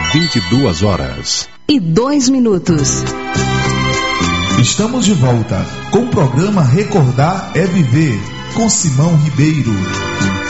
22h02. Estamos de volta com o programa Recordar é Viver, com Simão Ribeiro.